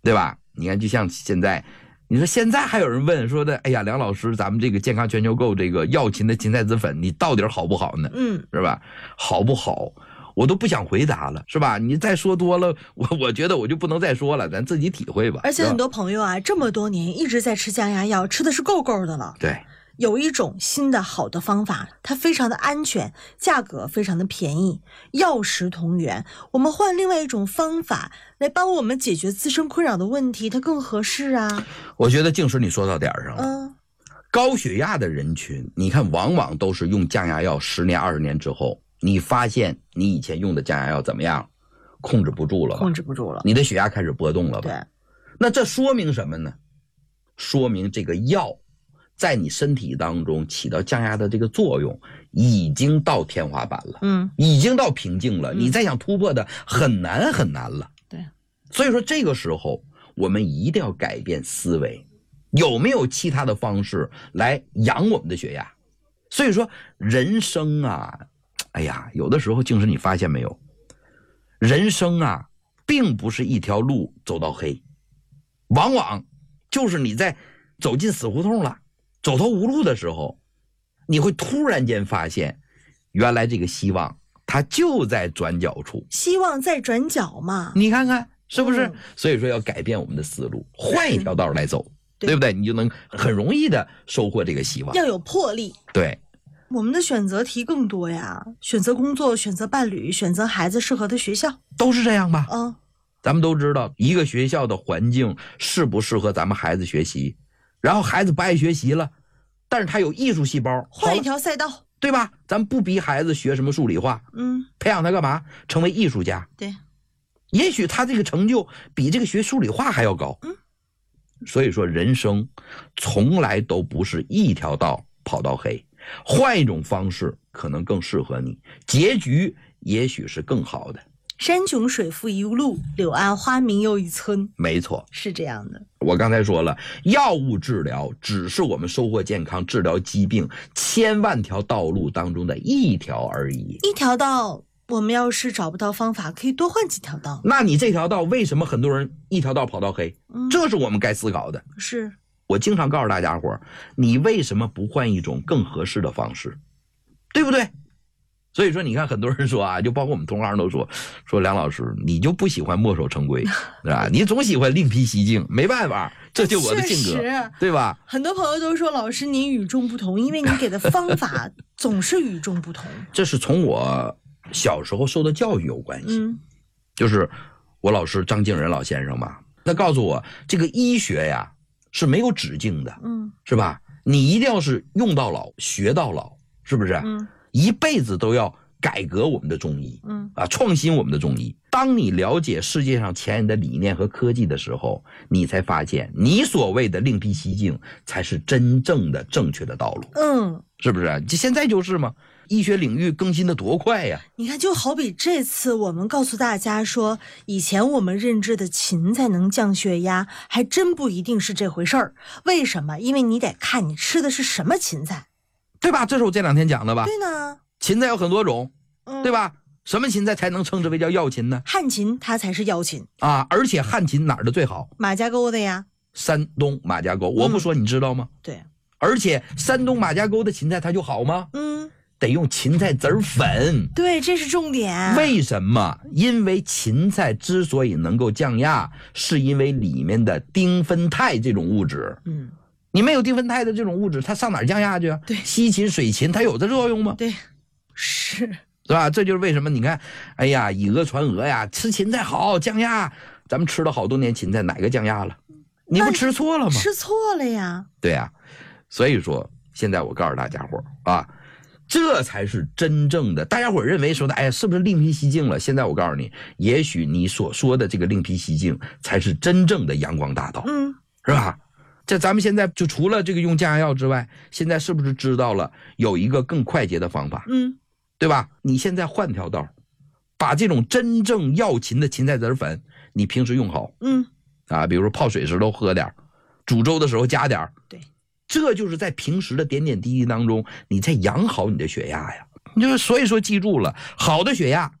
对吧？你看就像现在，你说现在还有人问说的，哎呀，梁老师，咱们这个健康全球购这个药秦的芹菜籽粉，你到底好不好呢？是吧？好不好？我都不想回答了，是吧？你再说多了，我觉得我就不能再说了，咱自己体会吧。 而且很多朋友啊，这么多年一直在吃降压药，吃的是够够的了。 对。 有一种新的好的方法，它非常的安全，价格非常的便宜，药食同源。我们换另外一种方法来帮我们解决自身困扰的问题，它更合适啊。 我觉得静师你说到点上了。高血压的人群，你看往往都是用降压药10年20年之后，你发现你以前用的降压药怎么样？控制不住了吧？ 控制不住了， 你的血压开始波动了吧？ 对。 那这说明什么呢？说明这个药在你身体当中起到降压的这个作用已经到天花板了，已经到瓶颈了，你再想突破的很难很难了。 对， 所以说这个时候我们一定要改变思维，有没有其他的方式来养我们的血压？所以说人生啊，哎呀，有的时候静师你发现没有，人生啊并不是一条路走到黑，往往就是你在走进死胡同了，走投无路的时候，你会突然间发现原来这个希望它就在转角处， 希望在转角嘛， 你看看是不是？所以说要改变我们的思路，换一条道来走，对不对？你就能很容易的收获这个希望， 要有魄力。 对， 我们的选择题更多呀，选择工作，选择伴侣，选择孩子适合的学校， 都是这样吧？ 咱们都知道一个学校的环境适不适合咱们孩子学习，然后孩子不爱学习了，但是他有艺术细胞， 换一条赛道， 对吧？咱们不逼孩子学什么数理化，培养他干嘛？成为艺术家。 对， 也许他这个成就比这个学数理化还要高。所以说人生从来都不是一条道跑到黑，换一种方式可能更适合你，结局也许是更好的。 山穷水复疑无路，柳暗花明又一村。 没错， 是这样的。 我刚才说了，药物治疗只是我们收获健康、治疗疾病千万条道路当中的一条而已。 一条道，我们要是找不到方法，可以多换几条道。 那你这条道为什么很多人一条道跑到黑？这是我们该思考的。 是我经常告诉大家伙，你为什么不换一种更合适的方式？对不对？所以说你看很多人说啊，就包括我们同行都说梁老师你就不喜欢墨守成规是吧？你总喜欢另辟蹊径，没办法，这就我的性格，对吧？ 很多朋友都说老师您与众不同，因为你给的方法总是与众不同。 这是从我小时候受的教育有关系。就是我老师张敬仁老先生嘛，他告诉我这个医学呀是没有止境的，是吧？你一定要是用到老学到老，是不是？一辈子都要改革我们的中医，创新我们的中医。当你了解世界上前人的理念和科技的时候，你才发现你所谓的另辟蹊径才是真正的正确的道路。是不是？现在就是嘛，医学领域更新的多快呀！ 你看，就好比这次我们告诉大家说，以前我们认知的芹菜能降血压，还真不一定是这回事儿。为什么？因为你得看你吃的是什么芹菜。 对吧？这是我这2天讲的吧？ 对呢， 芹菜有很多种，对吧？什么芹菜才能称之为叫药芹呢？ 旱芹它才是药芹啊！而且旱芹哪儿的最好？ 马家沟的呀， 山东马家沟。我不说你知道吗？ 对。 而且山东马家沟的芹菜它就好吗？得用芹菜籽粉。 对，这是重点。 为什么？因为芹菜之所以能够降压，是因为里面的丁酚酞这种物质。你没有丁酚酞的这种物质，它上哪儿降压去啊？ 对， 西芹、水芹，它有这作用吗？ 对，是吧？这就是为什么你看，哎呀，以讹传讹呀，吃芹菜好降压。咱们吃了好多年芹菜，哪个降压了？你不吃错了吗？ 吃错了呀。 对呀，所以说现在我告诉大家伙啊，这才是真正的。大家伙认为说的，哎呀，是不是另辟蹊径了？现在我告诉你，也许你所说的这个另辟蹊径，才是真正的阳光大道。是吧？这咱们现在就除了这个用降压药之外，现在是不是知道了有一个更快捷的方法？对吧？你现在换条道，把这种真正药芹的芹菜籽粉，你平时用好。比如说泡水时候喝点，煮粥的时候加点。 对， 这就是在平时的点点滴滴当中，你在养好你的血压呀。所以说记住了，好的血压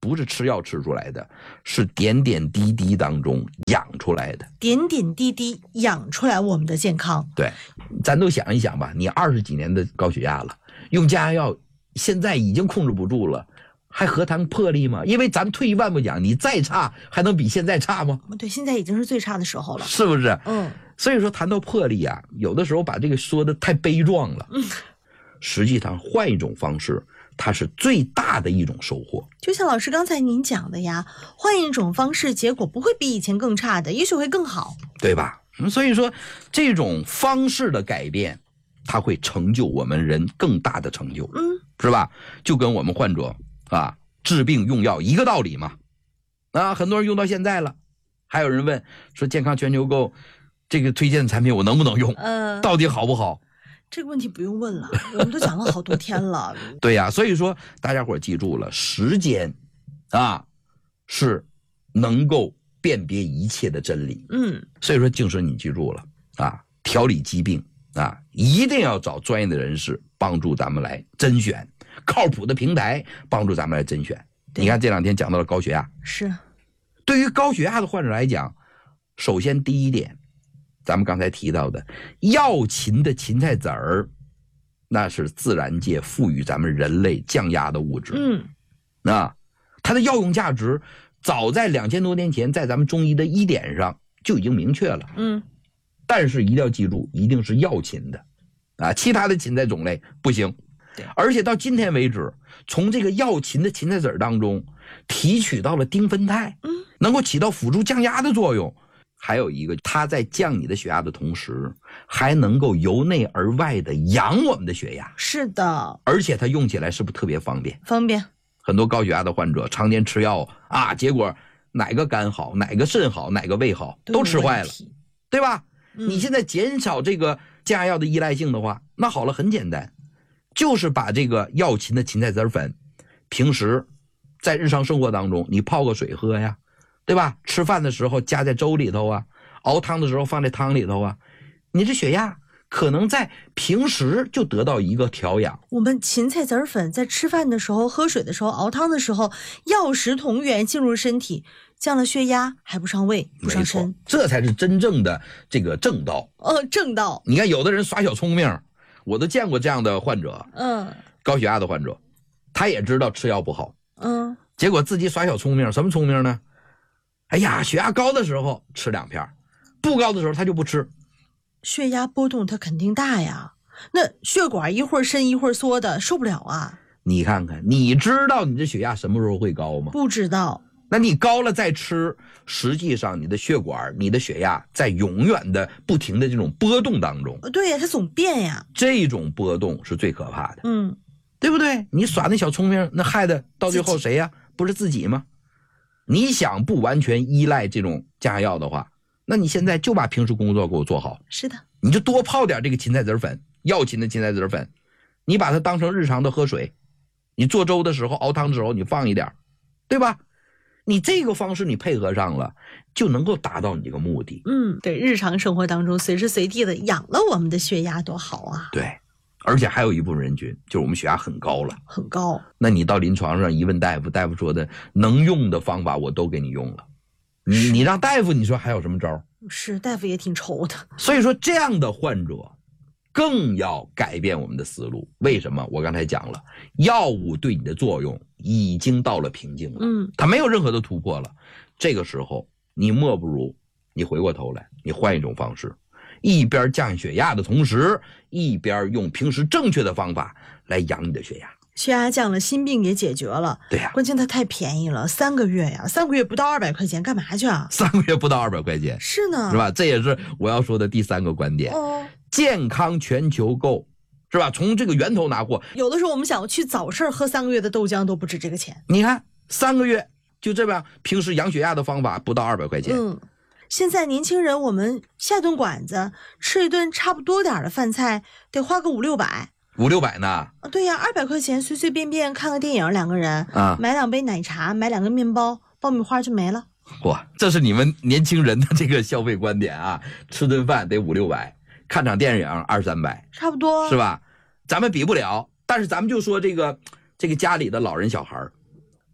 不是吃药吃出来的，是点点滴滴当中养出来的， 点点滴滴养出来我们的健康。 对，咱都想一想吧，你20几年的高血压了，用降压药现在已经控制不住了，还何谈魄力吗？因为咱退一万步讲，你再差还能比现在差吗？ 对，现在已经是最差的时候了， 是不是？ 嗯， 所以说谈到魄力啊，有的时候把这个说的太悲壮了，实际上换一种方式，它是最大的一种收获。 就像老师刚才您讲的呀，换一种方式，结果不会比以前更差的，也许会更好， 对吧？所以说这种方式的改变，它会成就我们人更大的成就，是吧？就跟我们患者啊治病用药一个道理嘛。啊，很多人用到现在了，还有人问说健康全球购这个推荐的产品我能不能用？到底好不好？ 这个问题不用问了，我们都讲了好多天了。 对呀，所以说大家伙记住了，时间啊是能够辨别一切的真理。所以说静生你记住了啊，调理疾病啊，一定要找专业的人士帮助咱们来甄选，靠谱的平台帮助咱们来甄选。你看这2天讲到了高血压， 是对于高血压的患者来讲，首先第一点，咱们刚才提到的药芹的芹菜籽儿，那是自然界赋予咱们人类降压的物质。它的药用价值早在2000多年前在咱们中医的医典上就已经明确了。但是一定要记住，一定是药芹的啊，其他的芹菜种类不行。而且到今天为止，从这个药芹的芹菜籽当中提取到了丁酚肽，能够起到辅助降压的作用。还有一个，它在降你的血压的同时，还能够由内而外的养我们的血压。 是的， 而且它用起来是不是特别方便？ 方便。 很多高血压的患者常年吃药啊，结果哪个肝好，哪个肾好，哪个胃好，都吃坏了，对吧？你现在减少这个降压药的依赖性的话，那好了，很简单，就是把这个药芹的芹菜籽粉，平时在日常生活当中你泡个水喝呀，对吧？吃饭的时候加在粥里头啊，熬汤的时候放在汤里头啊，你这血压可能在平时就得到一个调养。 我们芹菜籽粉在吃饭的时候、喝水的时候、熬汤的时候，药食同源进入身体，降了血压还不伤胃不伤身， 这才是真正的这个正道。 正道。 你看有的人耍小聪明，我都见过这样的患者，高血压的患者，他也知道吃药不好，结果自己耍小聪明。什么聪明呢？哎呀，血压高的时候吃2片，不高的时候他就不吃。 血压波动它肯定大呀，那血管一会儿伸一会儿缩的，受不了啊。 你看看，你知道你这血压什么时候会高吗？ 不知道。 那你高了再吃，实际上你的血管、你的血压在永远的不停的这种波动当中。 对呀，它总变呀。 这种波动是最可怕的。对不对？你耍那小聪明，那害的到最后谁呀？不是自己吗？你想不完全依赖这种降压药的话，那你现在就把平时工作给我做好。 是的， 你就多泡点这个芹菜籽粉，药芹的芹菜籽粉，你把它当成日常的喝水，你做粥的时候、熬汤的时候你放一点，对吧？你这个方式你配合上了，就能够达到你这个目的。 对，日常生活当中随时随地的养了我们的血压多好啊。 对，而且还有一部分人群，就是我们血压很高了， 很高。那你到临床上一问大夫，大夫说的能用的方法我都给你用了，你让大夫你说还有什么招？ 是，大夫也挺愁的。 所以说这样的患者更要改变我们的思路。为什么？我刚才讲了，药物对你的作用已经到了瓶颈了，它没有任何的突破了。这个时候你莫不如你回过头来，你换一种方式，一边降血压的同时，一边用平时正确的方法来养你的血压。 血压降了，心病也解决了。 对呀， 关键它太便宜了，3个月呀，3个月不到200块钱，干嘛去啊 ？3个月不到200块钱， 是呢， 是吧？这也是我要说的第3个观点。健康全球购，是吧？从这个源头拿货。 有的时候我们想去早市喝3个月的豆浆都不止这个钱。 你看3个月就这样，平时养血压的方法不到200块钱。 现在年轻人我们下顿馆子吃一顿差不多点的饭菜，得花个500-600。 500-600呢？ 对呀，200块钱随随便便看个电影，2个人买2杯奶茶，买2个面包，爆米花就没了。 哇，这是你们年轻人的这个消费观点啊！吃顿饭得500-600，看场电影200-300， 差不多是吧？咱们比不了，但是咱们就说这个家里的老人小孩，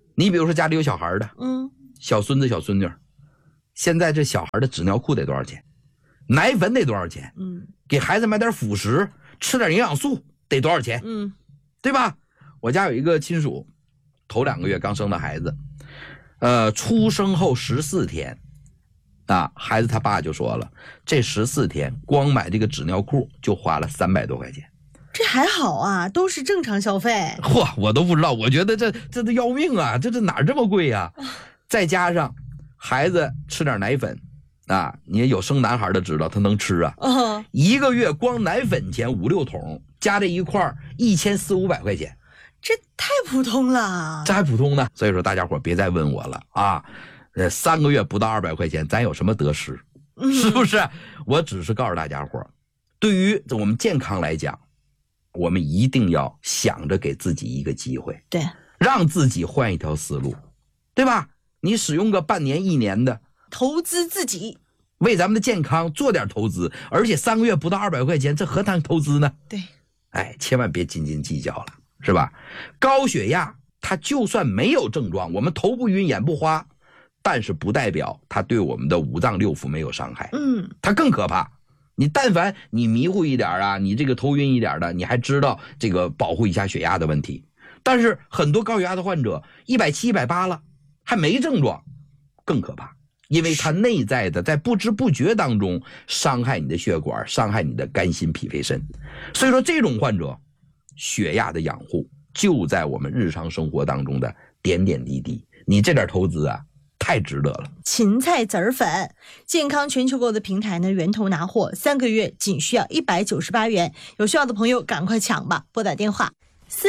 你比如说家里有小孩的，小孙子小孙女，现在这小孩的纸尿裤得多少钱？奶粉得多少钱？给孩子买点辅食，吃点营养素得多少钱？对吧？我家有一个亲属，头2个月刚生的孩子，出生后14天，孩子他爸就说了，这14天光买这个纸尿裤就花了300多块钱。 这还好啊，都是正常消费。 嚯，我都不知道，我觉得这都要命啊，这哪这么贵呀？再加上孩子吃点奶粉你也有生男孩的知道他能吃啊。1个月光奶粉钱5、6桶，加这一块1400、500块钱， 这太普通了。 这还普通呢。所以说大家伙别再问我了啊，3个月不到200块钱，咱有什么得失？是不是？我只是告诉大家伙，对于我们健康来讲，我们一定要想着给自己一个机会， 对， 让自己换一条思路，对吧？你使用个半年、1年的， 投资自己， 为咱们的健康做点投资，而且3个月不到200块钱，这何谈投资呢？ 对， 千万别斤斤计较了，是吧？高血压它就算没有症状，我们头不晕眼不花，但是不代表它对我们的5脏6腑没有伤害。它更可怕。你但凡你迷糊一点你这个头晕一点的，你还知道这个保护一下血压的问题。但是很多高血压的患者170、180了，还没症状，更可怕，因为它内在的在不知不觉当中伤害你的血管，伤害你的肝心脾肺肾。所以说这种患者，血压的养护就在我们日常生活当中的点点滴滴，你这点投资太值得了。 芹菜籽儿粉，健康全球购的平台呢，源头拿货，3个月仅需要198元，有需要的朋友赶快抢吧！拨打电话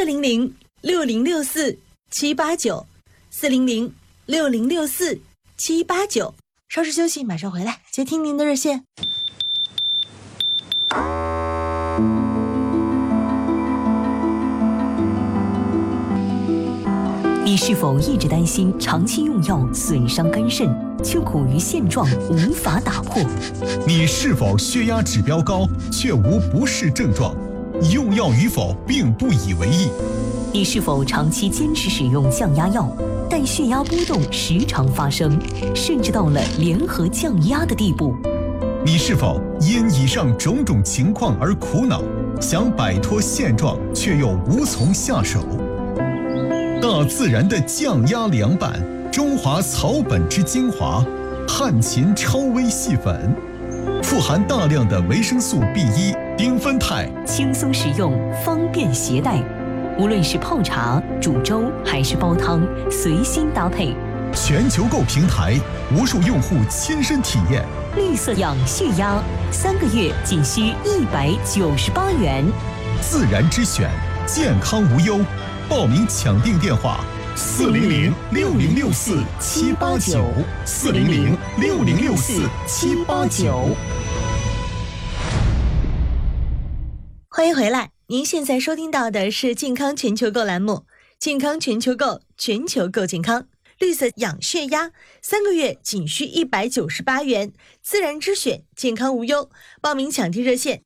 400-6064-789，400-6064-789。稍事休息，马上回来接听您的热线。 你是否一直担心长期用药损伤肝肾，却苦于现状无法打破？ 你是否血压指标高，却无不适症状，用药与否并不以为意？ 你是否长期坚持使用降压药，但血压波动时常发生，甚至到了联合降压的地步？ 你是否因以上种种情况而苦恼，想摆脱现状，却又无从下手？大自然的降压凉板，中华草本之精华，汉秦超微细粉，富含大量的维生素 B1、丁酚肽， 轻松使用，方便携带。无论是泡茶、煮粥还是煲汤，随心搭配。 全球购平台，无数用户亲身体验。 绿色养血压，3个月仅需198元。 自然之选，健康无忧。报名抢订电话：400-6064-789，400-6064-789。 欢迎回来，您现在收听到的是健康全球购栏目，健康全球购，全球购健康。绿色养血压，3个月仅需198元，自然之选，健康无忧。报名抢订热线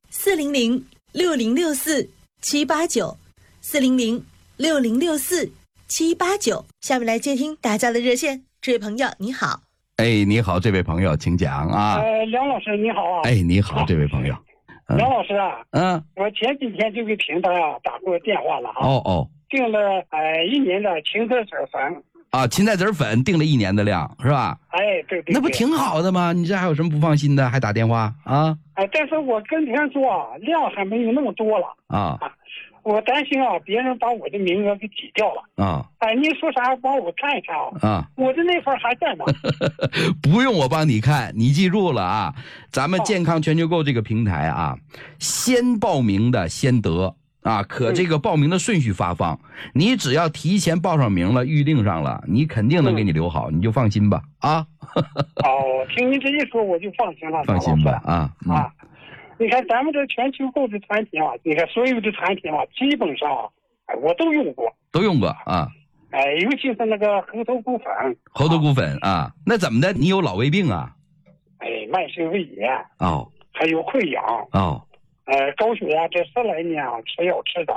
：400-6064-789，400-6064-789。下面来接听大家的热线，这位朋友你好。 你好，这位朋友请讲啊。 梁老师你好啊。 你好，这位朋友。 梁老师我前几天就给平台打过电话了订了1年的芹菜籽粉芹菜籽粉订了1年的量是吧？ 对， 那不挺好的吗？你这还有什么不放心的？还打电话但是我跟别人说量还没有那么多了我担心别人把我的名额给挤掉了你说啥帮我看一看我的那份还在吗？ 不用我帮你看，你记住了咱们健康全球购这个平台先报名的先得可这个报名的顺序发放，你只要提前报上名了，预定上了，你肯定能给你留好，你就放心吧听您这一说我就放心了。 放心吧你看咱们这全球购的产品你看所有的产品基本上我都用过尤其是那个猴头菇粉那怎么的？你有老胃病慢性胃炎还有溃疡高血压，这10来年吃药吃的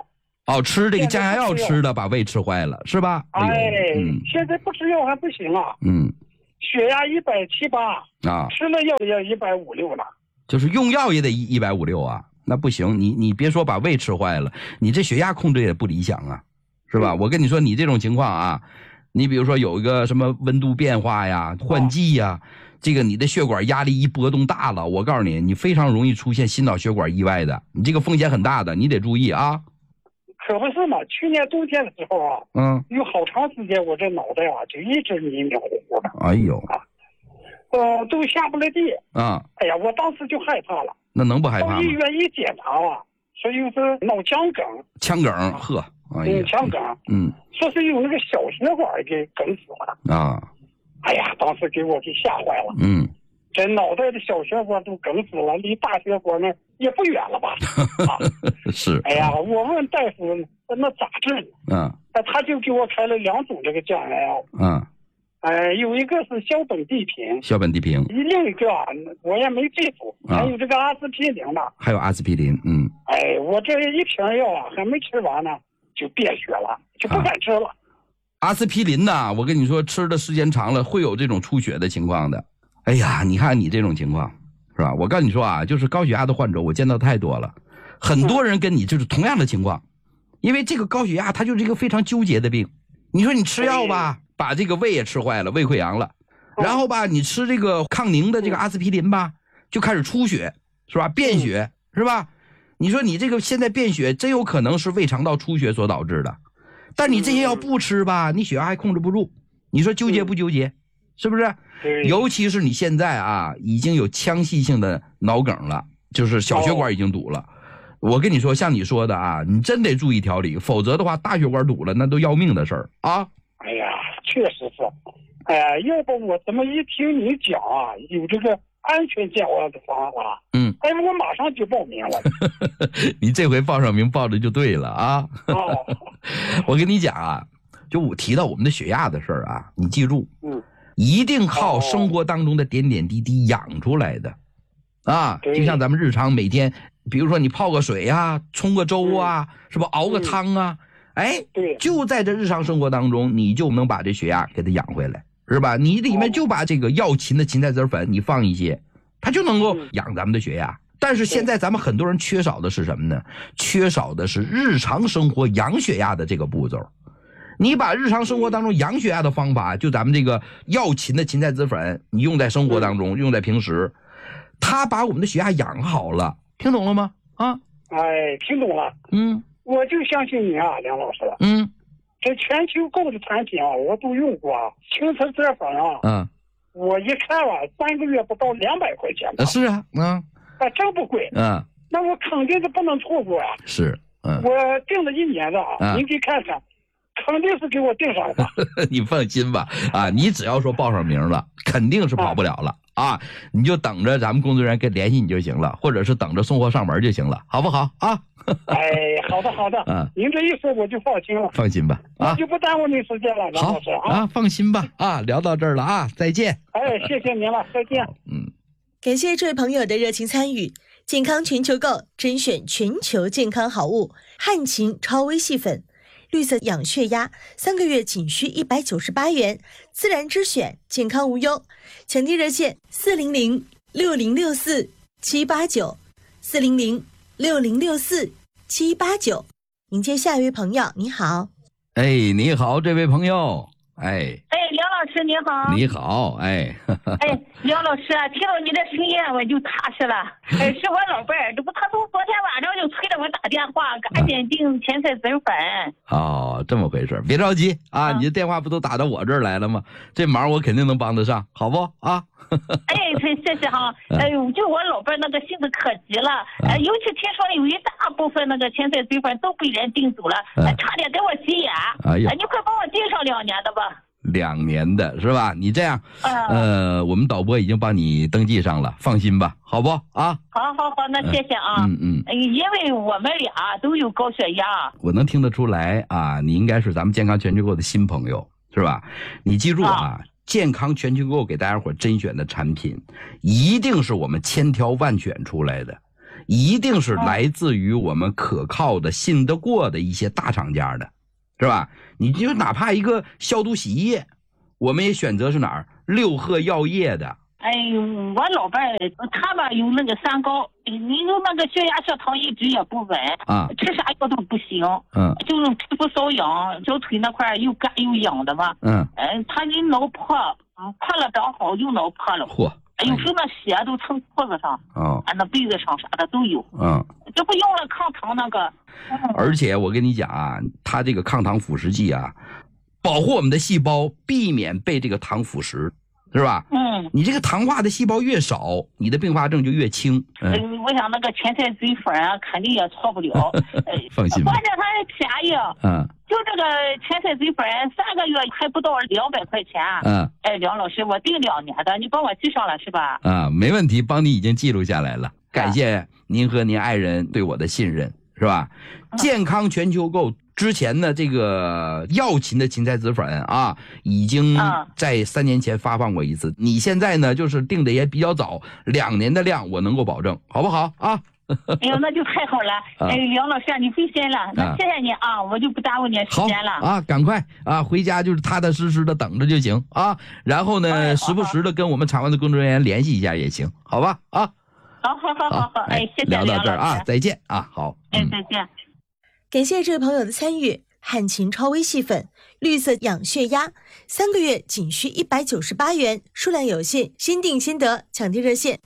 哦，吃这个降压药吃的把胃吃坏了是吧？ 现在不吃药还不行啊。血压170、180啊，吃了药也150、160了。 就是用药也得150、160啊，那不行，你别说把胃吃坏了，你这血压控制也不理想啊，是吧？我跟你说，你这种情况啊，你比如说有一个什么温度变化呀、换季呀，这个你的血管压力一波动大了，我告诉你，你非常容易出现心脑血管意外的，你这个风险很大的，你得注意啊。 可不是嘛，去年冬天的时候啊，有好长时间我这脑袋啊就一直迷迷糊糊的。 哎呦， 都下不来地啊！ 哎呀，我当时就害怕了。 那能不害怕吗？ 到医院一检查啊，说又是脑腔梗。 腔梗，呵， 腔梗，说是有那个小血管给梗死了啊！哎呀，当时给我给吓坏了。这脑袋的小血管都梗死了，离大血管呢也不远了吧？ 是。 哎呀，我问大夫那咋治呢？他就给我开了2种这个降压药。有一个是硝苯地平，另一个我也没记住，还有这个阿司匹林呢。 还有阿司匹林， 我这一瓶药啊还没吃完呢，就便血了，就不敢吃了。 阿司匹林呢，我跟你说，吃的时间长了会有这种出血的情况的。哎呀，你看你这种情况，是吧？我告诉你说啊，就是高血压的患者，我见到太多了，很多人跟你就是同样的情况，因为这个高血压它就是一个非常纠结的病。你说你吃药吧，把这个胃也吃坏了，胃溃疡了，然后吧，你吃这个抗凝的这个阿司匹林吧，就开始出血，是吧？便血，是吧？你说你这个现在便血真有可能是胃肠道出血所导致的，但你这些药不吃吧，你血压还控制不住，你说纠结不纠结？是不是？尤其是你现在啊，已经有腔隙性的脑梗了，就是小血管已经堵了。我跟你说，像你说的啊，你真得注意调理，否则的话，大血管堵了，那都要命的事儿啊！ 哎呀，确实是。要不我怎么一听你讲啊，有这个安全降压的方法，我马上就报名了。 你这回报上名报的就对了啊！我跟你讲啊，就我提到我们的血压的事儿啊，你记住，一定靠生活当中的点点滴滴养出来的，就像咱们日常每天，比如说你泡个水啊，冲个粥啊，是吧？熬个汤啊，就在这日常生活当中，你就能把这血压给它养回来，是吧？你里面就把这个药芹的芹菜籽粉你放一些，它就能够养咱们的血压。但是现在咱们很多人缺少的是什么呢？缺少的是日常生活养血压的这个步骤。你把日常生活当中养血压的方法，就咱们这个药芹的芹菜籽粉，你用在生活当中，用在平时，它把我们的血压养好了，听懂了吗？ 听懂了。我就相信你啊，梁老师。这全球购的产品啊，我都用过啊，芹菜籽粉啊，我一看啊，3个月不到200块钱吧。 是啊， 真不贵。那我肯定是不能错过呀。 是， 我订了1年的啊，您给看看。肯定是给我订上的。 你放心吧，你只要说报上名了，肯定是跑不了了啊！你就等着咱们工作人员跟联系你就行了，或者是等着送货上门就行了，好不好啊？ 好的好的，您这一说我就放心了。 放心吧， 我就不耽误您时间了，梁老师啊。 放心吧，聊到这儿了啊，再见。 谢谢您了，再见。 感谢这位朋友的热情参与。健康全球购甄选全球健康好物，汉芹超微细粉。绿色养血压3个月仅需198元，自然之选，健康无忧。抢订热线400-6064-789，400-6064-789。迎接下一位朋友，你好。 你好，这位朋友。 梁老师你好。 你好， 梁老师啊，听到你的声音我就踏实了。是我老伴儿，这不他从昨天晚上就催着我打电话，赶紧订芹菜籽粉。 这么回事，别着急啊，你的电话不都打到我这儿来了吗？这忙我肯定能帮得上，好不啊？ 谢谢哈。就我老伴儿那个性子可急了，尤其听说有一大部分那个芹菜籽粉都被人订走了，差点给我急眼。你快帮我订上2年的吧。 2年的是吧？你这样，我们导播已经帮你登记上了，放心吧，好不啊？ 好，那谢谢啊。因为我们俩都有高血压， 我能听得出来啊，你应该是咱们健康全球购的新朋友，是吧？你记住啊，健康全球购给大家伙甄选的产品，一定是我们千挑万选出来的， 一定是来自于我们可靠的、信得过的一些大厂家的，是吧？你就哪怕一个消毒洗衣液，我们也选择是哪儿六合药业的。 哎呦，我老伴他吧有那个三高，你有那个血压血糖一直也不稳啊，吃啥药都不行，就是皮肤瘙痒，小腿那块又干又痒的嘛，他一脑破，破了长好，又脑破了，嚯！有时候那血都蹭裤子上，那被子上啥的都有，这不用了抗糖那个。 而且我跟你讲啊，它这个抗糖腐蚀剂啊，保护我们的细胞，避免被这个糖腐蚀。是吧？你这个糖化的细胞越少，你的并发症就越轻。 我想那个前菜嘴粉啊，肯定也错不了。 放心吧。 关键它还便宜。就这个前菜嘴粉，3个月还不到200块钱。梁老师，我订2年的，你帮我记上了是吧？ 没问题，帮你已经记录下来了。感谢您和您爱人对我的信任，是吧？健康全球购。之前呢，这个药秦的芹菜籽粉啊，已经在3年前发放过一次。你现在呢，就是定的也比较早，2年的量我能够保证，好不好啊？ 哎呦，那就太好了！梁老师，你费心了，那谢谢你啊，我就不耽误你时间了。 啊，赶快啊，回家就是踏踏实实的等着就行啊。然后呢，时不时的跟我们厂外的工作人员联系一下也行，好吧？啊， 好，哎，谢谢聊到这儿啊，再见啊，好， 再见。 感谢这位朋友的参与。汉秦超微细粉，绿色养血压，3个月仅需198元，数量有限，先订先得，抢订热线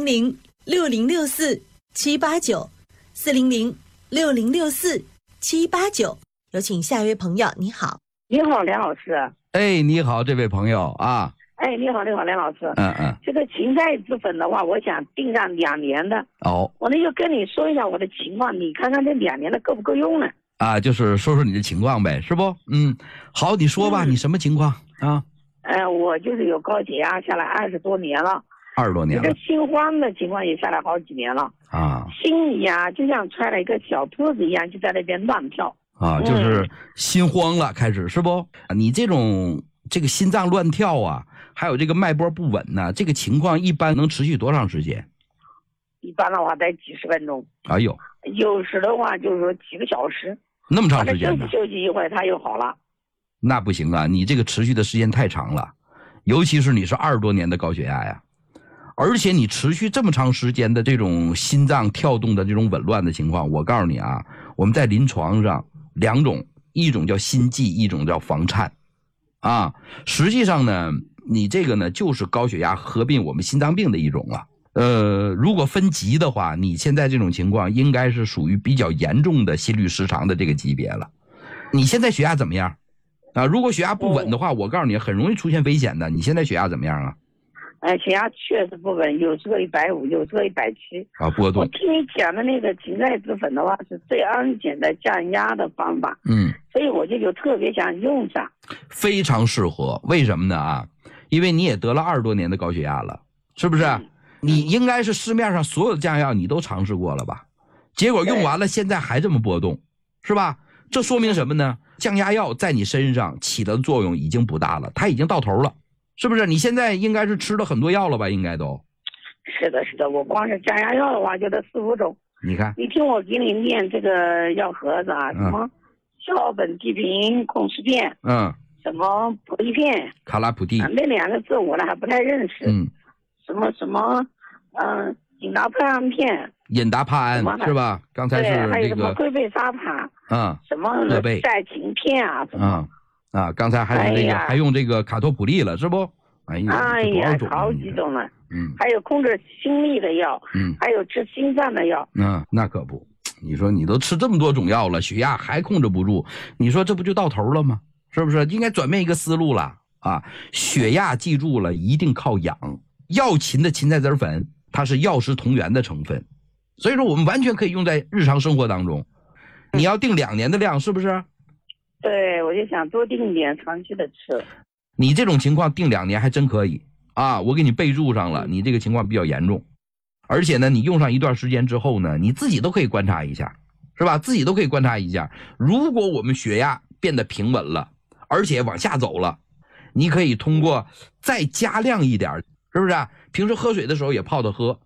400-6064-789，400-6064-789。有请下一位朋友，你好。 你好，梁老师。 哎，你好，这位朋友啊。 哎，你好，梁老师。这个芹菜籽粉的话，我想订上2年的。我呢就跟你说一下我的情况，你看看这2年的够不够用呢？ 就是说说你的情况呗，是不？好，你说吧，你什么情况啊？ 我就是有高血压下来20多年了。 20多年了。 这心慌的情况也下来好几年了。心里啊就像揣了一个小兔子一样，就在那边乱跳。 就是心慌了，开始是不？你这个心脏乱跳啊，还有这个脉搏不稳呢，这个情况一般能持续多长时间？ 一般的话得几十分钟。 哎呦， 有时的话就是说几个小时。 那么长时间呢？ 休息一会儿它又好了。 那不行啊，你这个持续的时间太长了，尤其是你是20多年的高血压呀，而且你持续这么长时间的这种心脏跳动的这种紊乱的情况，我告诉你啊，我们在临床上2种，一种叫心悸，一种叫房颤。实际上呢，你这个呢就是高血压合并我们心脏病的一种了。如果分级的话，你现在这种情况应该是属于比较严重的心律失常的这个级别了。你现在血压怎么样？如果血压不稳的话，我告诉你很容易出现危险的。你现在血压怎么样啊？ 血压确实不稳，有时候150，有时候170。 波动。 我听你讲的那个芹菜籽粉的话是最安全的降压的方法。所以我就特别想用上。 非常适合，为什么呢因为你也得了20多年的高血压了，是不是？你应该是市面上所有的降压药你都尝试过了吧？结果用完了，现在还这么波动，是吧？这说明什么呢？降压药在你身上起的作用已经不大了，它已经到头了，是不是？你现在应该是吃了很多药了吧？应该都。 是的，我光是降压药的话就得4、5种。 你看， 你听我给你念这个药盒子什么硝苯地平控湿片，什么普利片、 卡拉普地， 那2个字我呢还不太认识。什么隐达帕胺片， 隐达帕胺是吧？刚才是还有什么龟背沙盘，什么赛芹片啊，什么刚才还有还用这个卡托普利了，是不？哎呀， 好几种了。还有控制心率的药，还有治心脏的药。 那可不，你说你都吃这么多种药了，血压还控制不住，你说这不就到头了吗？是不是？应该转变一个思路了血压记住了，一定靠养。药秦的芹菜籽粉，它是药食同源的成分，所以说我们完全可以用在日常生活当中。你要定2年的量，是不是？ 对，我就想多定一点，长期的吃。 你这种情况定2年还真可以我给你备注上了，你这个情况比较严重，而且呢，你用上一段时间之后呢，你自己都可以观察一下，是吧？自己都可以观察一下，如果我们血压变得平稳了，而且往下走了，你可以通过再加量一点。是不是平时喝水的时候也泡着喝，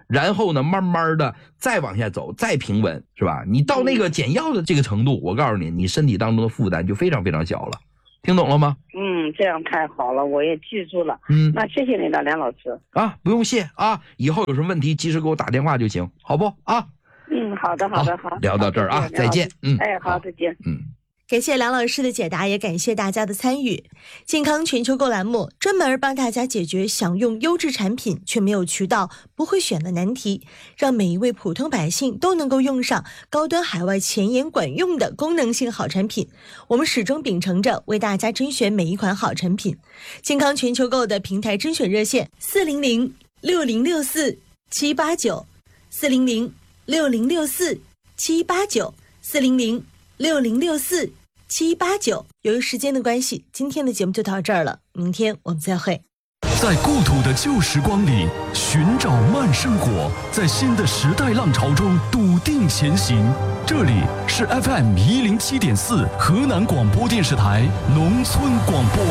然后呢慢慢的再往下走，再平稳，是吧？你到那个减药的这个程度，我告诉你，你身体当中的负担就非常非常小了。听懂了吗？ 这样太好了，我也记住了。那谢谢你了，梁老师。 啊，不用谢啊，以后有什么问题及时给我打电话就行，好不啊？ 好的，好。 聊到这儿啊，再见。 好，再见。 感谢梁老师的解答，也感谢大家的参与。健康全球购栏目专门帮大家解决想用优质产品却没有渠道、不会选的难题，让每一位普通百姓都能够用上高端海外前沿管用的功能性好产品。我们始终秉承着为大家甄选每一款好产品。健康全球购的平台甄选热线400-6064-789，400-6064-789，400-6064-789。由于时间的关系，今天的节目就到这儿了，明天我们再会。 在故土的旧时光里寻找慢生活，在新的时代浪潮中笃定前行。这里是 FM107.4 河南广播电视台农村广播。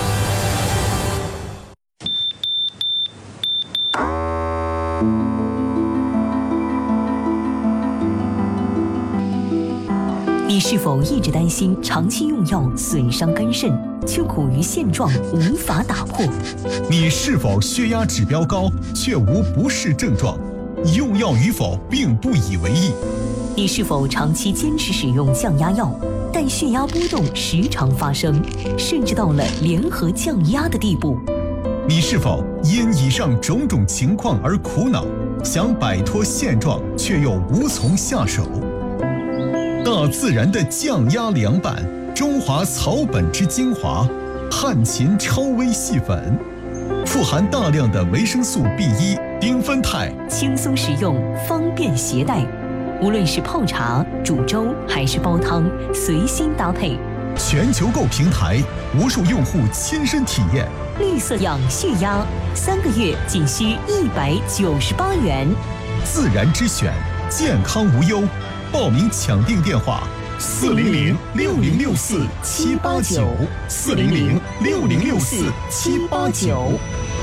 你是否一直担心长期用药损伤肝肾，却苦于现状无法打破？ 你是否血压指标高，却无不适症状，用药与否并不以为意？ 你是否长期坚持使用降压药，但血压波动时常发生，甚至到了联合降压的地步？ 你是否因以上种种情况而苦恼，想摆脱现状，却又无从下手？大自然的降压凉拌，中华草本之精华，汉秦超微细粉，富含大量的维生素 B1、丁酚肽， 轻松食用，方便携带。无论是泡茶、煮粥还是煲汤，随心搭配。 全球购平台，无数用户亲身体验。 绿色养血压，3个月仅需198元。 自然之选，健康无忧。报名抢订电话：400-6064-789，400-6064-789。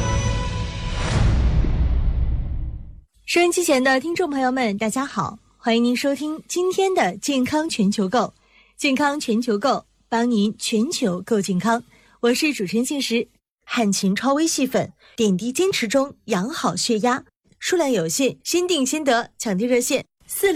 收音机前的听众朋友们，大家好，欢迎您收听今天的健康全球购。健康全球购，帮您全球购健康。我是主持人静时。汉秦超微细粉，点滴坚持中，养好血压，数量有限，先订先得，抢订热线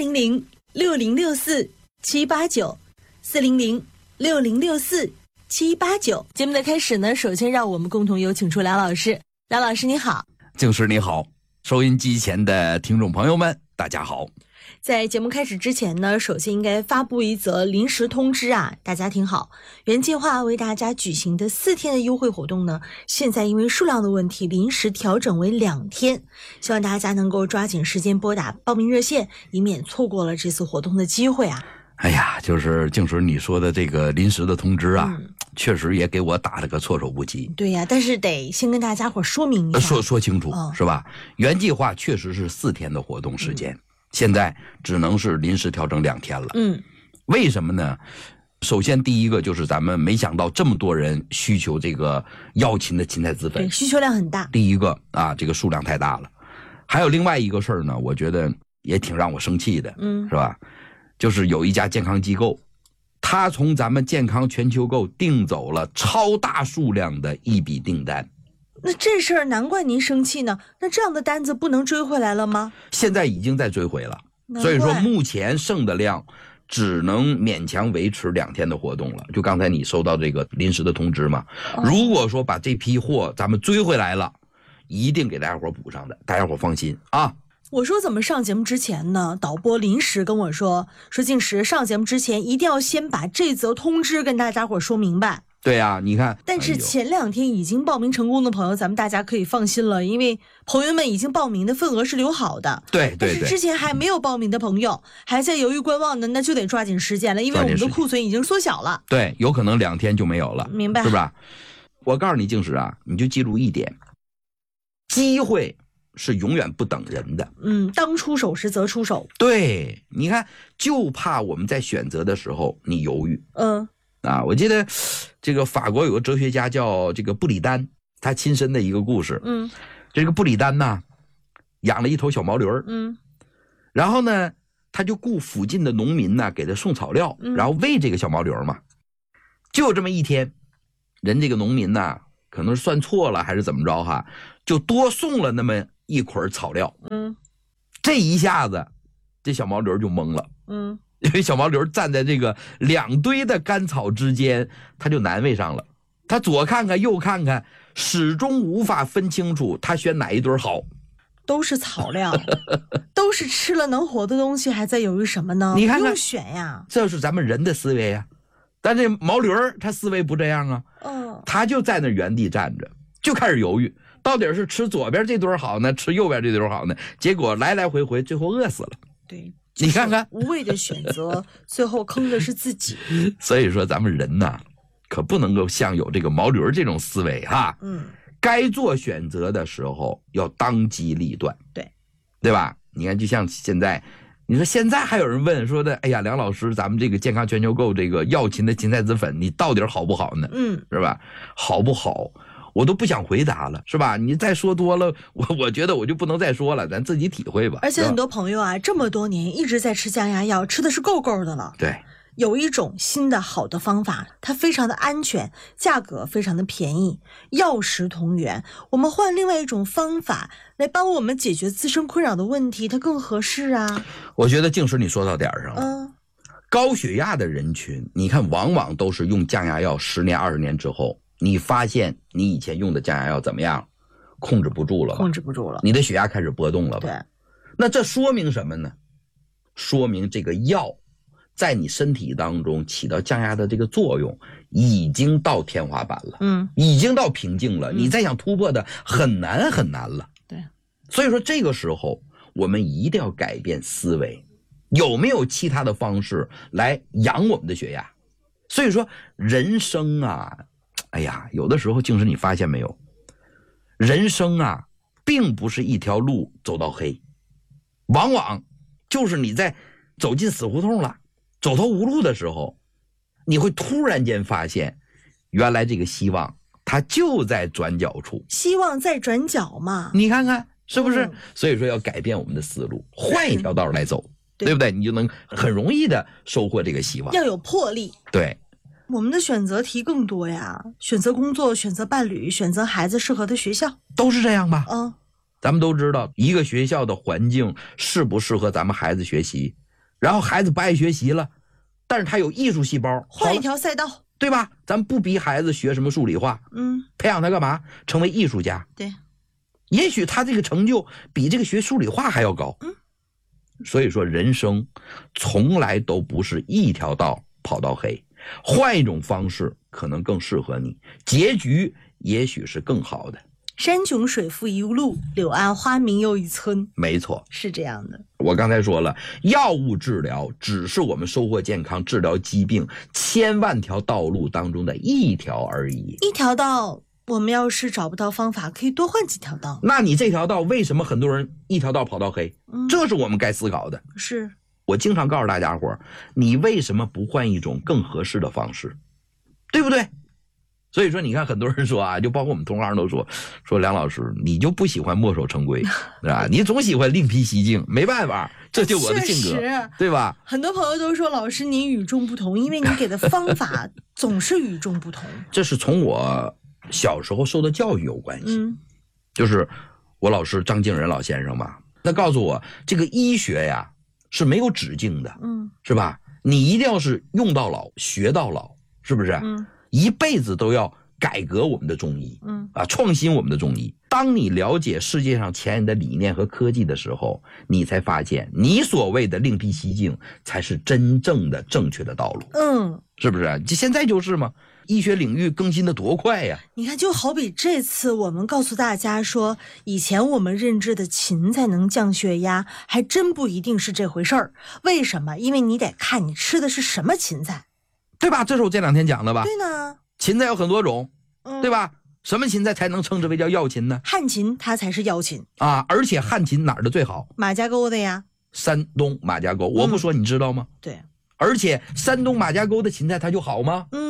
400-6064-789，400-6064-789。节目的开始呢，首先让我们共同有请出梁老师。梁老师你好。 静时你好，收音机前的听众朋友们大家好。 在节目开始之前呢，首先应该发布一则临时通知啊，大家听好，原计划为大家举行的4天的优惠活动呢，现在因为数量的问题临时调整为2天，希望大家能够抓紧时间拨打报名热线，以免错过了这次活动的机会啊。 哎呀，就是静时你说的这个临时的通知啊，确实也给我打了个措手不及。 对呀，但是得先跟大家伙说明一下， 说清楚，是吧？原计划确实是4天的活动时间，现在只能是临时调整2天了。为什么呢？首先第一个就是咱们没想到这么多人需求这个药秦的芹菜籽粉， 对，需求量很大。 第一个啊，这个数量太大了。还有另外一个事儿呢，我觉得也挺让我生气的，是吧？就是有一家健康机构，他从咱们健康全球购订走了超大数量的一笔订单。 那这事儿难怪您生气呢，那这样的单子不能追回来了吗？ 现在已经在追回了，所以说目前剩的量只能勉强维持2天的活动了。就刚才你收到这个临时的通知嘛，如果说把这批货咱们追回来了，一定给大家伙补上的，大家伙放心啊。 我说怎么上节目之前呢？导播临时跟我说静时上节目之前一定要先把这则通知跟大家伙说明白。 对啊，你看， 但是前2天已经报名成功的朋友，咱们大家可以放心了，因为朋友们已经报名的份额是留好的。 对， 但是之前还没有报名的朋友，还在犹豫观望的，那就得抓紧时间了，因为我们的库存已经缩小了。 对，有可能2天就没有了， 明白？ 是吧？我告诉你，静时啊，你就记住一点，机会是永远不等人的。 当出手时则出手。 对，你看，就怕我们在选择的时候你犹豫。我记得这个法国有个哲学家叫这个布里丹，他亲身的一个故事。这个布里丹呢， 养了一头小毛驴儿，然后呢，他就雇附近的农民呢给他送草料，然后喂这个小毛驴儿嘛。就这么一天，人这个农民呢，可能是算错了还是怎么着哈，就多送了那么一捆草料。这一下子，这小毛驴就懵了。因为小毛驴站在这个两堆的干草之间，他就难为上了。他左看看右看看，始终无法分清楚他选哪一堆好。 都是草料，都是吃了能活的东西，还在犹豫什么呢？ 你看看， 不用选呀， 这是咱们人的思维呀。但这毛驴他思维不这样啊。他就在那原地站着，就开始犹豫，到底是吃左边这堆好呢，吃右边这堆好呢？结果来来回回，最后饿死了。 对， 你看看， 无谓的选择，最后坑的是自己。 所以说，咱们人呐，可不能够像有这个毛驴这种思维哈。该做选择的时候要当机立断，对吧？你看，就像现在，你说现在还有人问说的，哎呀，梁老师，咱们这个健康全球购这个药秦的芹菜籽粉，你到底好不好呢？是吧？好不好？我都不想回答了，是吧？你再说多了，我觉得我就不能再说了，咱自己体会吧。 而且很多朋友啊，这么多年一直在吃降压药，吃的是够够的了。 对。 有一种新的好的方法，它非常的安全，价格非常的便宜，药食同源。我们换另外一种方法来帮我们解决自身困扰的问题，它更合适啊。 我觉得静时你说到点上了。高血压的人群，你看往往都是用降压药10年20年之后，你发现你以前用的降压药怎么样？控制不住了吧？ 控制不住了， 你的血压开始波动了吧？ 对。 那这说明什么呢？说明这个药在你身体当中起到降压的这个作用已经到天花板了，已经到瓶颈了，你再想突破的很难很难了。 对， 所以说这个时候我们一定要改变思维，有没有其他的方式来养我们的血压？所以说人生啊，哎呀，有的时候静时你发现没有，人生啊，并不是一条路走到黑，往往就是你在走进死胡同了，走投无路的时候，你会突然间发现，原来这个希望它就在转角处。 希望在转角嘛， 你看看是不是？所以说要改变我们的思路，换一条道来走，对不对？你就能很容易的收获这个希望。 要有魄力。 对， 我们的选择题更多呀，选择工作，选择伴侣，选择孩子适合的学校， 都是这样吧？咱们都知道一个学校的环境适不适合咱们孩子学习，然后孩子不爱学习了，但是他有艺术细胞， 换一条赛道， 对吧？咱们不逼孩子学什么数理化，培养他干嘛？成为艺术家。 对， 也许他这个成就比这个学数理化还要高。所以说人生从来都不是一条道跑到黑，换一种方式可能更适合你，结局也许是更好的。 山穷水复疑无路，柳暗花明又一村。 没错， 是这样的。 我刚才说了，药物治疗只是我们收获健康、治疗疾病千万条道路当中的一条而已。 一条道，我们要是找不到方法，可以多换几条道。 那你这条道为什么很多人一条道跑到黑？这是我们该思考的。 是我经常告诉大家伙，你为什么不换一种更合适的方式，对不对？所以说你看很多人说啊，就包括我们同行都说梁老师你就不喜欢墨守成规，是吧？你总喜欢另辟蹊径，没办法，这就我的性格，对吧？ 很多朋友都说老师你与众不同，因为你给的方法总是与众不同。 这是从我小时候受的教育有关系。就是我老师张敬仁老先生嘛，他告诉我这个医学呀是没有止境的，是吧？你一定要是用到老学到老，是不是？一辈子都要改革我们的中医，创新我们的中医。当你了解世界上前人的理念和科技的时候，你才发现你所谓的另辟蹊径才是真正的正确的道路。是不是？现在就是嘛，医学领域更新的多快呀！ 你看，就好比这次我们告诉大家说，以前我们认知的芹菜能降血压，还真不一定是这回事儿。为什么？因为你得看你吃的是什么芹菜。 对吧？这是我这两天讲的吧？ 对呢， 芹菜有很多种，对吧？什么芹菜才能称之为叫药芹呢？ 旱芹它才是药芹啊！而且旱芹哪儿的最好？ 马家沟的呀， 山东马家沟。我不说你知道吗？ 对。 而且山东马家沟的芹菜它就好吗？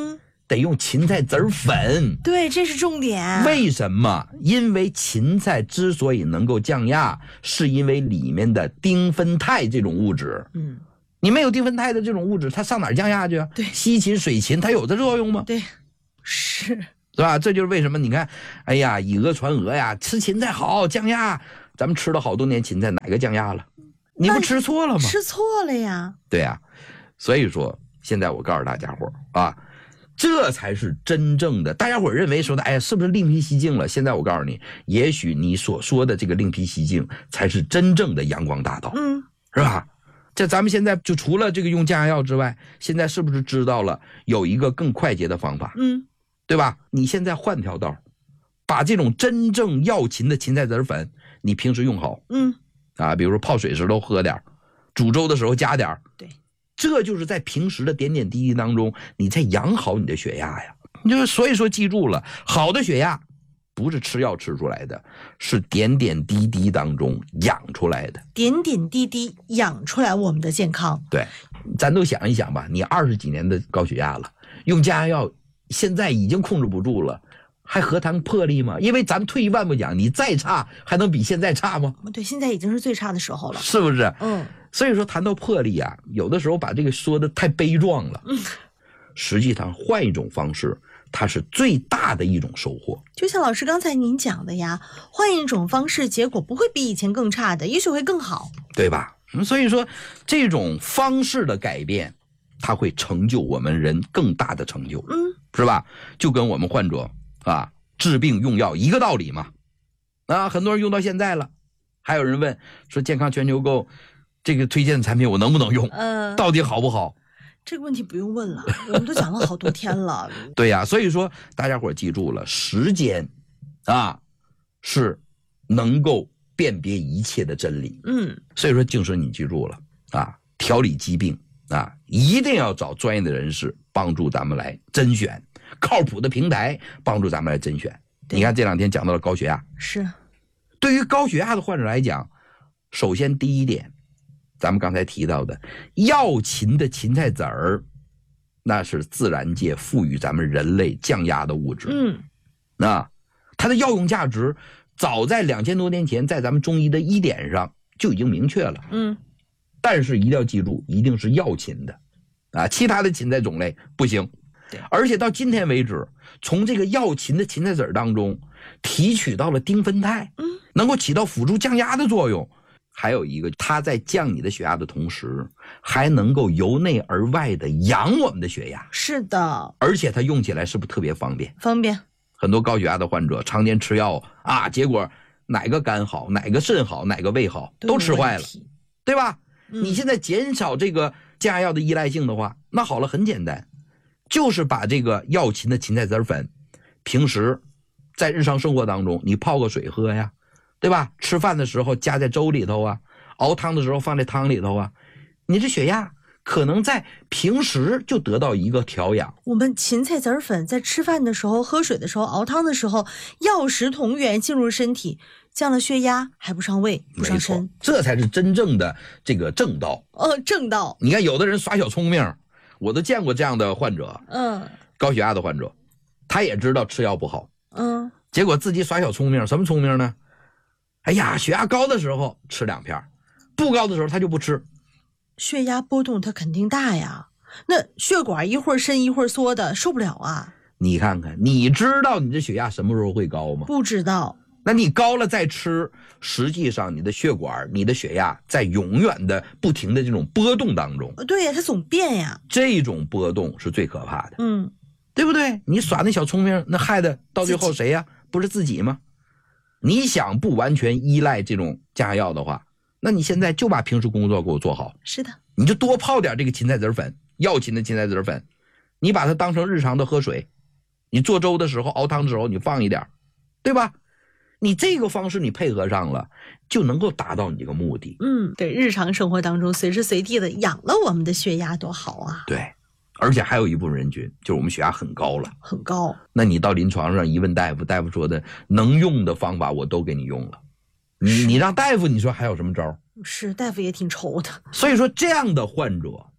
得用芹菜籽粉。 对，这是重点。 为什么？因为芹菜之所以能够降压，是因为里面的丁酚酞这种物质。你没有丁酚酞的这种物质，它上哪儿降压去啊？ 对， 西芹、水芹，它有这作用吗？ 对，是吧？这就是为什么你看，哎呀，以讹传讹呀，吃芹菜好降压。咱们吃了好多年芹菜，哪个降压了？你不吃错了吗？ 吃错了呀。 对呀，所以说现在我告诉大家伙啊，这才是真正的。大家伙认为说的，哎呀，是不是另辟蹊径了？现在我告诉你，也许你所说的这个另辟蹊径，才是真正的阳光大道，是吧？这咱们现在就除了这个用降压药之外，现在是不是知道了有一个更快捷的方法？对吧？你现在换条道，把这种真正药芹的芹菜籽粉，你平时用好，比如说泡水时候喝点，煮粥的时候加点， 对， 这就是在平时的点点滴滴当中，你在养好你的血压呀。你就所以说记住了，好的血压不是吃药吃出来的，是点点滴滴当中养出来的， 点点滴滴养出来我们的健康。 对，咱都想一想吧，你20几年的高血压了，用降压药现在已经控制不住了，还何谈魄力吗？因为咱退一万步讲，你再差还能比现在差吗？ 对，现在已经是最差的时候了， 是不是？所以说谈到魄力啊，有的时候把这个说的太悲壮了。实际上换一种方式，它是最大的一种收获。 就像老师刚才您讲的呀，换一种方式，结果不会比以前更差的，也许会更好， 对吧？所以说这种方式的改变，它会成就我们人更大的成就，是吧？就跟我们患者治病用药一个道理嘛。很多人用到现在了，还有人问说健康全球购这个推荐的产品我能不能用？到底好不好？ 这个问题不用问了，我们都讲了好多天了。 对呀，所以说大家伙记住了，时间是能够辨别一切的真理。所以说静生你记住了调理疾病一定要找专业的人士帮助咱们来甄选，靠谱的平台帮助咱们来甄选。你看这2天讲到了高血压， 是对于高血压的患者来讲，首先第一点，咱们刚才提到的药芹的芹菜籽儿，那是自然界赋予咱们人类降压的物质。它的药用价值早在2000多年前在咱们中医的医典上就已经明确了。但是一定要记住，一定是药芹的其他的芹菜种类不行。而且到今天为止，从这个药芹的芹菜籽当中提取到了丁酚酞，能够起到辅助降压的作用。还有一个，它在降你的血压的同时，还能够由内而外的养我们的血压。 是的， 而且它用起来是不是特别方便？ 方便。 很多高血压的患者常年吃药结果哪个肝好，哪个肾好，哪个胃好，都吃坏了，对吧？你现在减少这个降压药的依赖性的话，那好了，很简单，就是把这个药芹的芹菜籽粉，平时在日常生活当中你泡个水喝呀，对吧？吃饭的时候加在粥里头熬汤的时候放在汤里头你这血压可能在平时就得到一个调养。 我们芹菜籽粉在吃饭的时候、喝水的时候、熬汤的时候，药食同源进入身体，降了血压还不伤胃不伤身， 这才是真正的这个正道。 正道。 你看有的人耍小聪明，我都见过这样的患者，高血压的患者，他也知道吃药不好，结果自己耍小聪明。什么聪明呢？哎呀，血压高的时候吃2片，不高的时候他就不吃。 血压波动它肯定大呀，那血管一会儿伸一会儿缩的，受不了你看看，你知道你这血压什么时候会高吗？ 不知道。 那你高了再吃，实际上你的血管、你的血压在永远的不停的这种波动当中。 对呀，它总变呀。 这种波动是最可怕的。对不对？你耍那小聪明，那害的到最后谁呀？不是自己吗？你想不完全依赖这种降压药的话，那你现在就把平时工作给我做好。 是的， 你就多泡点这个芹菜籽粉，药芹的芹菜籽粉，你把它当成日常的喝水，你做粥的时候、熬汤的时候你放一点，对吧？你这个方式你配合上了，就能够达到你这个目的。 对，日常生活当中随时随地的养了我们的血压多好啊。 对，而且还有一部分人群，就是我们血压很高了， 很高。那你到临床上一问大夫，大夫说的能用的方法我都给你用了，你让大夫你说还有什么招？ 是，大夫也挺愁的。 所以说这样的患者，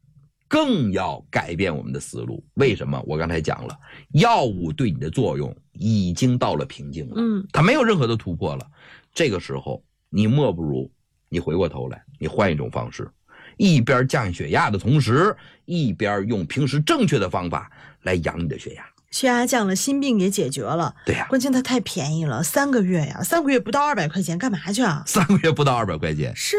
更要改变我们的思路。为什么？我刚才讲了，药物对你的作用已经到了瓶颈了，它没有任何的突破了。这个时候你莫不如你回过头来，你换一种方式，一边降血压的同时，一边用平时正确的方法来养你的血压。 血压降了，心病也解决了。 对呀， 关键它太便宜了，3个月呀，3个月不到200块钱，干嘛去啊？ 3个月不到200块钱。 是。